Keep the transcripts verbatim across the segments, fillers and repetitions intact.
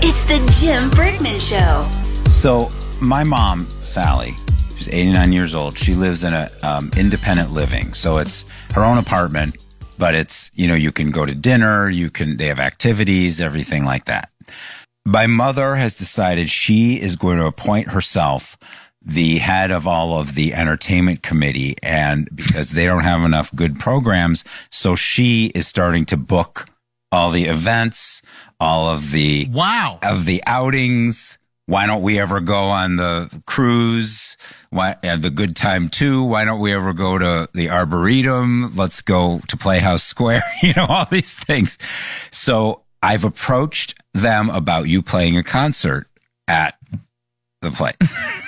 It's the Jim Brickman Show. So my mom, Sally, she's eighty-nine years old. She lives in a um, independent living. So it's her own apartment, but it's, you know, you can go to dinner, you can, they have activities, everything like that. My mother has decided she is going to appoint herself the head of all of the entertainment committee, and because they don't have enough good programs, so she is starting to book all the events, all of the wow of the outings. Why don't we ever go on the cruise? Why uh, the Good Time Two? Why don't we ever go to the Arboretum? Let's go to Playhouse Square. You know, all these things. So I've approached them about you playing a concert at the place.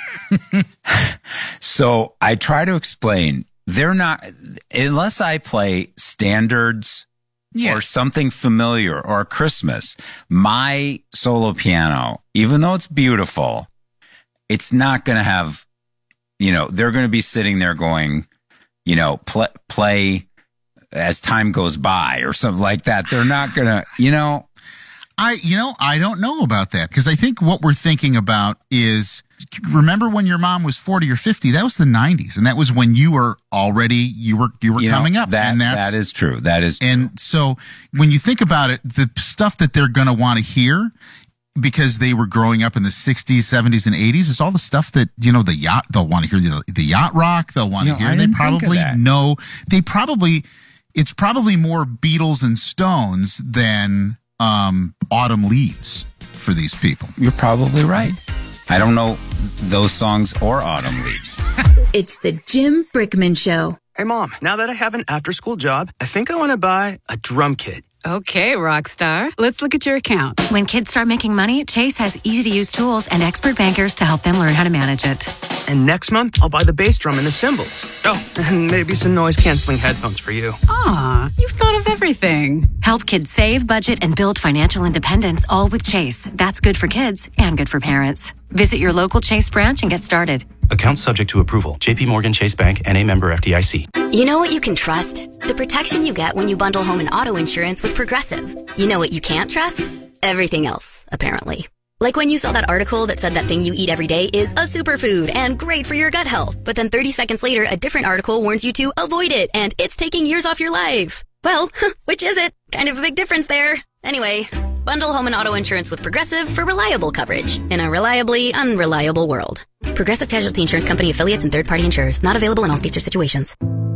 So I try to explain, they're not, unless I play standards yes. or something familiar or Christmas, my solo piano, even though it's beautiful, it's not going to have, you know, they're going to be sitting there going, you know, play, play as time goes by or something like that. They're not going to, you know. I, you know, I don't know about that, because I think what we're thinking about is, remember when your mom was forty or fifty? That was the nineties, and that was when you were already you were you were you coming know, up. That and that's, that is true. That is true. And so when you think about it, the stuff that they're going to want to hear, because they were growing up in the sixties, seventies, and eighties, is all the stuff that, you know, the yacht. They'll want to hear the, the yacht rock. They'll want you to know, hear. I They didn't think of probably that. know. They probably. It's probably more Beatles and Stones than um, Autumn Leaves for these people. You're probably right. I don't know those songs or Autumn Leaves. It's the Jim Brickman Show. Hey, Mom, now that I have an after-school job, I think I want to buy a drum kit. Okay, rock star. Let's look at your account. When kids start making money, Chase has easy-to-use tools and expert bankers to help them learn how to manage it. And next month, I'll buy the bass drum and the cymbals. Oh, and maybe some noise-canceling headphones for you. Aw, you've thought of everything. Help kids save, budget, and build financial independence, all with Chase. That's good for kids and good for parents. Visit your local Chase branch and get started. Account subject to approval. J P Morgan Chase Bank, N A member F D I C. You know what you can trust? The protection you get when you bundle home and auto insurance with Progressive. You know what you can't trust? Everything else, apparently. Like when you saw that article that said that thing you eat every day is a superfood and great for your gut health. But then thirty seconds later, a different article warns you to avoid it and it's taking years off your life. Well, which is it? Kind of a big difference there. Anyway, bundle home and auto insurance with Progressive for reliable coverage in a reliably unreliable world. Progressive Casualty Insurance Company affiliates and third-party insurers. Not available in all states or situations.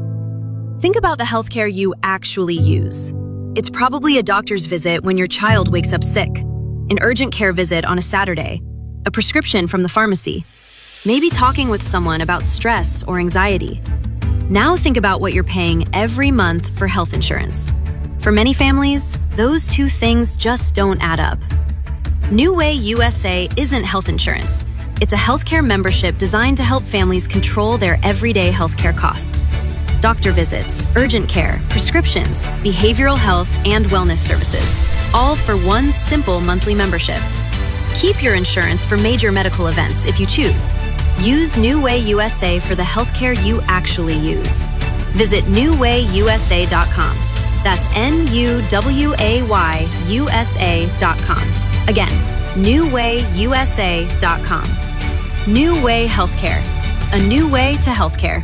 Think about the healthcare you actually use. It's probably a doctor's visit when your child wakes up sick, an urgent care visit on a Saturday, a prescription from the pharmacy, maybe talking with someone about stress or anxiety. Now think about what you're paying every month for health insurance. For many families, those two things just don't add up. New Way U S A isn't health insurance. It's a healthcare membership designed to help families control their everyday healthcare costs. Doctor visits, urgent care, prescriptions, behavioral health, and wellness services, all for one simple monthly membership. Keep your insurance for major medical events if you choose. Use New Way U S A for the healthcare you actually use. Visit new way u s a dot com. That's N U W A Y U S A dot com. Again, new way u s a dot com. New Way Healthcare. A new way to healthcare.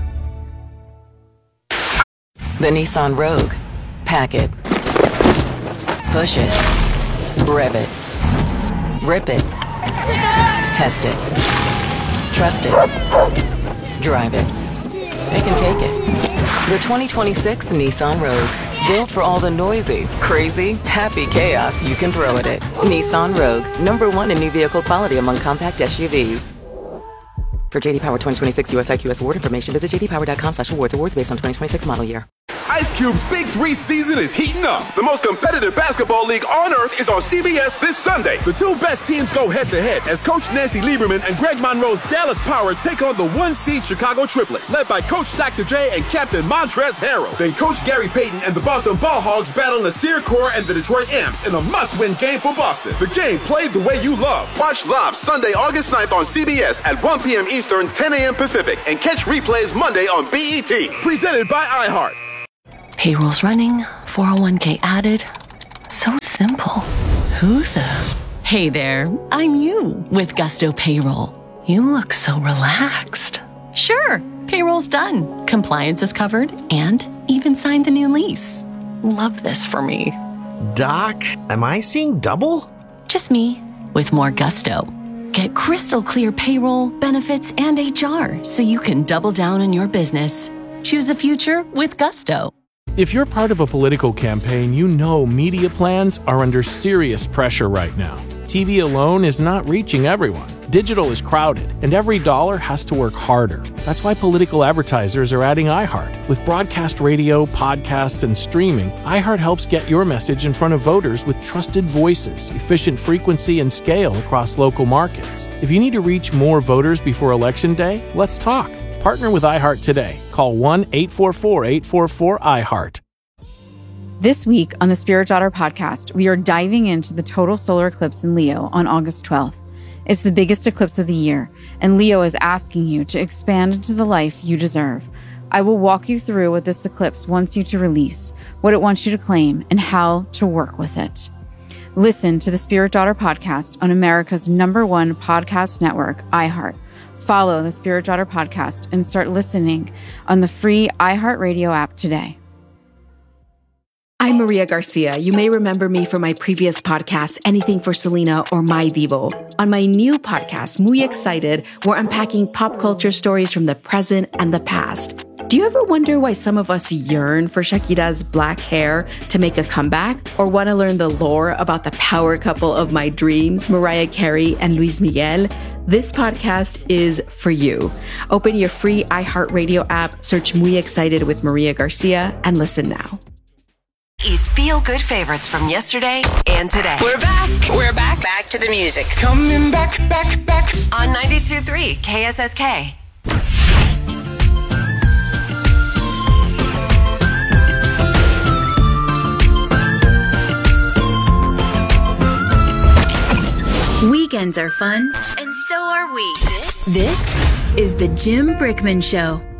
The Nissan Rogue. Pack it. Push it. Rev it. Rip it. Test it. Trust it. Drive it. They can take it. The twenty twenty-six Nissan Rogue. Built for all the noisy, crazy, happy chaos you can throw at it. Nissan Rogue. Number one in new vehicle quality among compact S U Vs. For J D Power twenty twenty-six U S I Q S award information, visit j d power dot com slash awards. Awards based on twenty twenty-six model year. Ice Cube's Big Three season is heating up. The most competitive basketball league on earth is on C B S this Sunday. The two best teams go head-to-head as Coach Nancy Lieberman and Greg Monroe's Dallas Power take on the one-seed Chicago Triplets, led by Coach Doctor J and Captain Montrezl Harrell. Then Coach Gary Payton and the Boston Ball Hogs battle Nasir Kaur and the Detroit Amps in a must-win game for Boston. The game played the way you love. Watch live Sunday, August ninth on C B S at one p.m. Eastern, ten a.m. Pacific, and catch replays Monday on B E T. Presented by iHeart. Payroll's running, four oh one k added. So simple. Who the Hey there, I'm you with Gusto Payroll. You look so relaxed. Sure, payroll's done. Compliance is covered and even signed the new lease. Love this for me. Doc, am I seeing double? Just me with more gusto. Get crystal clear payroll, benefits, and H R so you can double down on your business. Choose a future with Gusto. If you're part of a political campaign, you know media plans are under serious pressure right now. T V alone is not reaching everyone. Digital is crowded, and every dollar has to work harder. That's why political advertisers are adding iHeart. With broadcast radio, podcasts, and streaming, iHeart helps get your message in front of voters with trusted voices, efficient frequency, and scale across local markets. If you need to reach more voters before Election Day, let's talk. Partner with iHeart today. Call one eight four four, eight four four, iHeart. This week on the Spirit Daughter podcast, we are diving into the total solar eclipse in Leo on August twelfth. It's the biggest eclipse of the year, and Leo is asking you to expand into the life you deserve. I will walk you through what this eclipse wants you to release, what it wants you to claim, and how to work with it. Listen to the Spirit Daughter podcast on America's number one podcast network, iHeart. Follow the Spirit Daughter podcast and start listening on the free iHeartRadio app today. I'm Maria Garcia. You may remember me from my previous podcast, Anything for Selena or My Divo. On my new podcast, Muy Excited, we're unpacking pop culture stories from the present and the past. Do you ever wonder why some of us yearn for Shakira's black hair to make a comeback? Or want to learn the lore about the power couple of my dreams, Mariah Carey and Luis Miguel? This podcast is for you. Open your free iHeartRadio app, search Muy Excited with Maria Garcia, and listen now. These feel-good favorites from yesterday and today. We're back. We're back. Back to the music. Coming back, back, back. On ninety-two point three K S S K. Weekends are fun, and so are we. This, this is the Jim Brickman Show.